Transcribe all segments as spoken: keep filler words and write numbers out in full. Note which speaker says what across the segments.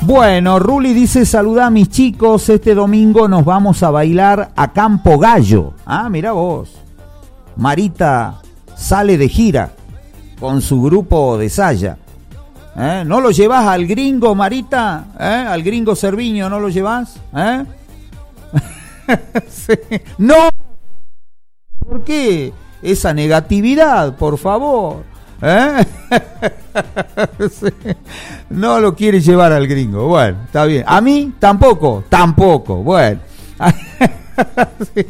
Speaker 1: Bueno, Ruli dice, saludá a mis chicos, este domingo nos vamos a bailar a Campo Gallo. Ah, mirá vos. Marita sale de gira con su grupo de Saya. ¿Eh? ¿No lo llevas al gringo, Marita? ¿Eh? ¿Al gringo Cerviño no lo llevas? ¿Eh? Sí. ¡No! ¿Por qué? Esa negatividad, por favor. ¿Eh? Sí. No lo quiere llevar al gringo. Bueno, está bien. A mí tampoco, tampoco. Bueno. Sí.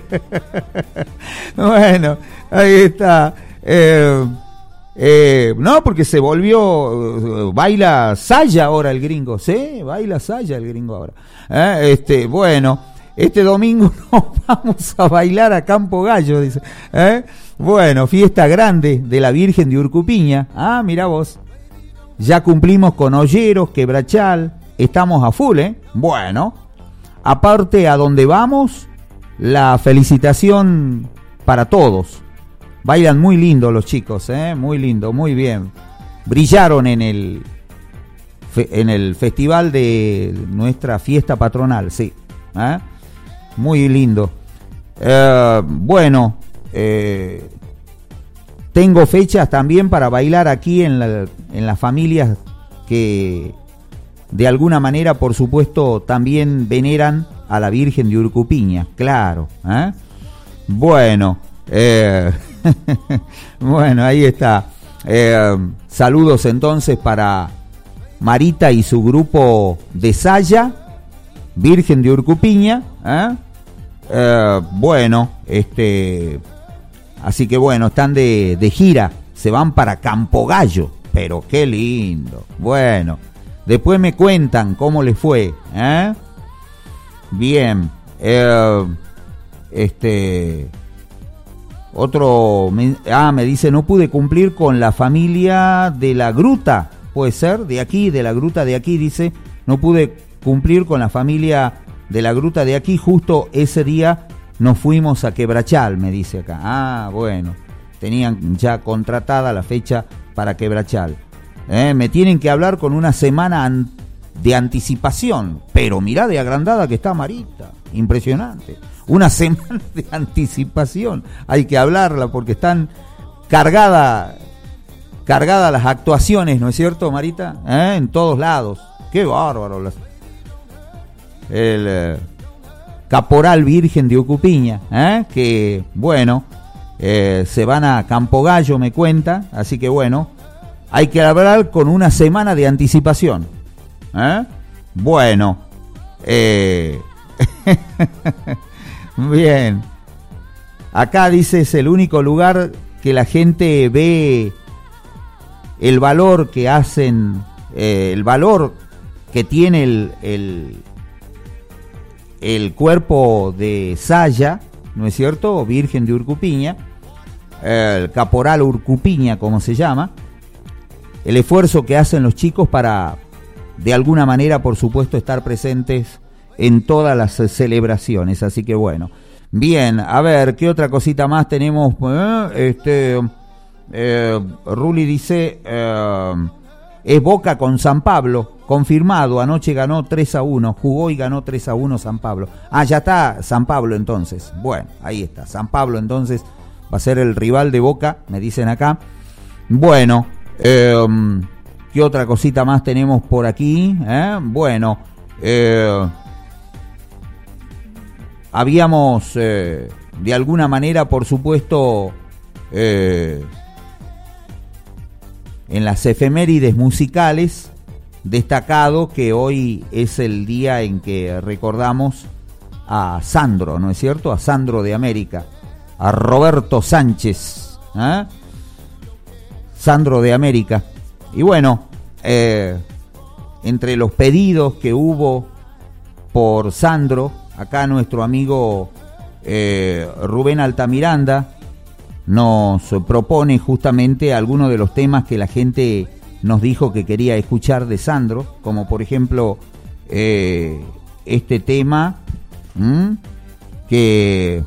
Speaker 1: Bueno, ahí está. Eh, eh, no, porque se volvió, uh, baila Saya ahora el gringo. Sí, baila Saya el gringo ahora. Eh, este, bueno, este domingo nos vamos a bailar a Campo Gallo, dice. ¿Eh? Bueno, fiesta grande de la Virgen de Urcupiña. Ah, mirá vos. Ya cumplimos con Olleros, Quebrachal. Estamos a full, ¿eh? Bueno. Aparte, a donde vamos, la felicitación para todos. Bailan muy lindo los chicos, ¿eh? Muy lindo, muy bien. Brillaron en el, en el festival de nuestra fiesta patronal, sí. ¿Eh? Muy lindo. Eh, bueno... Eh, tengo fechas también para bailar aquí en, la, en las familias que de alguna manera, por supuesto, también veneran a la Virgen de Urcupiña, claro. ¿Eh? Bueno, eh, bueno, ahí está. Eh, saludos entonces para Marita y su grupo de Saya, Virgen de Urcupiña. ¿Eh? Eh, bueno, este... Así que bueno, están de, de gira, se van para Campo Gallo, pero qué lindo. Bueno, después me cuentan cómo les fue, ¿eh? Bien, eh, este, otro, me, ah, me dice, no pude cumplir con la familia de la gruta, puede ser, de aquí, de la gruta de aquí, dice, no pude cumplir con la familia de la gruta de aquí, justo ese día nos fuimos a Quebrachal, me dice acá. Ah, bueno, tenían ya contratada la fecha para Quebrachal. Eh, me tienen que hablar con una semana an- de anticipación, pero mirá de agrandada que está Marita, impresionante. Una semana de anticipación, hay que hablarla porque están cargadas cargadas las actuaciones, ¿no es cierto, Marita? ¿Eh? En todos lados. Qué bárbaro. Las... El... Eh... Caporal Virgen de Urcupiña, ¿eh? Que bueno, eh, se van a Campo Gallo, me cuenta, así que bueno, hay que hablar con una semana de anticipación. ¿Eh? Bueno, eh... bien, acá dice, es el único lugar que la gente ve el valor que hacen, eh, el valor que tiene el... el el cuerpo de Saya, ¿no es cierto? Virgen de Urcupiña, el Caporal Urcupiña, como se llama, el esfuerzo que hacen los chicos para, de alguna manera, por supuesto, estar presentes en todas las celebraciones. Así que bueno, bien, a ver, ¿qué otra cosita más tenemos? Eh, este, eh, Ruli dice, eh, es Boca con San Pablo. Confirmado, anoche ganó tres a uno, jugó y ganó tres a uno San Pablo. Ah, ya está San Pablo entonces. Bueno, ahí está, San Pablo entonces va a ser el rival de Boca, me dicen acá. Bueno, eh, ¿qué otra cosita más tenemos por aquí? ¿Eh? Bueno, eh, habíamos eh, de alguna manera, por supuesto, eh, en las efemérides musicales, destacado que hoy es el día en que recordamos a Sandro, ¿no es cierto? A Sandro de América, a Roberto Sánchez, ¿eh? Sandro de América. Y bueno, eh, entre los pedidos que hubo por Sandro, acá nuestro amigo eh, Rubén Altamiranda nos propone justamente algunos de los temas que la gente nos dijo que quería escuchar de Sandro, como por ejemplo eh, este tema ¿m? que,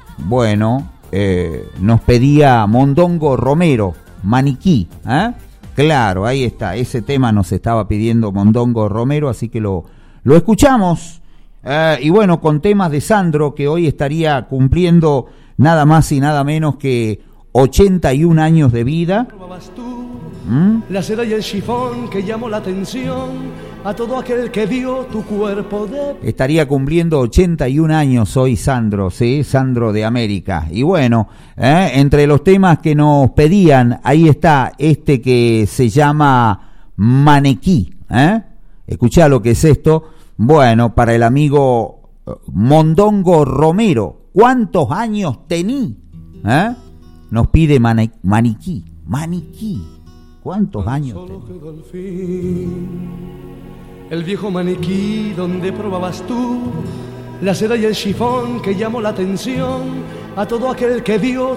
Speaker 1: bueno, eh, nos pedía Mondongo Romero, Maniquí, ¿eh? Claro, ahí está. Ese tema nos estaba pidiendo Mondongo Romero, así que lo, lo escuchamos. Eh, y bueno, con temas de Sandro, que hoy estaría cumpliendo nada más y nada menos que ochenta y un años de vida. ¿Mm?
Speaker 2: La seda y el chifón que llamó la atención a todo aquel que vio tu cuerpo de...
Speaker 1: Estaría cumpliendo ochenta y un años hoy Sandro, ¿sí? Sandro de América. Y bueno, eh, entre los temas que nos pedían, ahí está este que se llama Maniquí. ¿eh? Escuchá lo que es esto. Bueno, para el amigo Mondongo Romero, ¿cuántos años tení? ¿Eh? Nos pide mani- Maniquí, Maniquí. ¿Cuántos años
Speaker 2: Solo
Speaker 1: tení?
Speaker 2: quedó el fin, el viejo maniquí donde probabas tú la seda y el chifón que llamó la atención a todo aquel que vio